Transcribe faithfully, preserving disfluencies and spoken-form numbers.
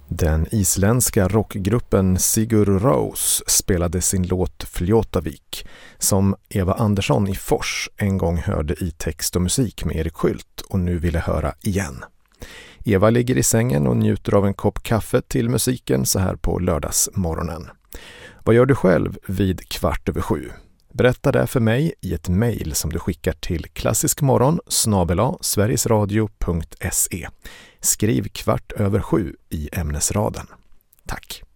Den isländska rockgruppen Sigur Rós spelade sin låt Fljótavik som Eva Andersson i Fors en gång hörde i text och musik med Erik Skylt och nu ville höra igen. Eva ligger i sängen och njuter av en kopp kaffe till musiken så här på lördagsmorgonen. Vad gör du själv vid kvart över sju? Berätta det för mig i ett mejl som du skickar till klassiskmorgon snabel-a sverigesradio punkt se. Skriv kvart över sju i ämnesraden. Tack!